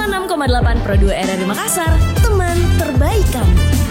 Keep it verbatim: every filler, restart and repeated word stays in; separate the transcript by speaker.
Speaker 1: enam koma delapan Pro dua R R I Makassar, teman terbaik kamu.